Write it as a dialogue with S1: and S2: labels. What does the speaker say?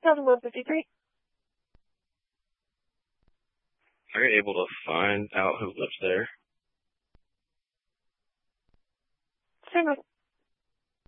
S1: 2053.
S2: Are you able to find out who lives there?
S1: Certainly.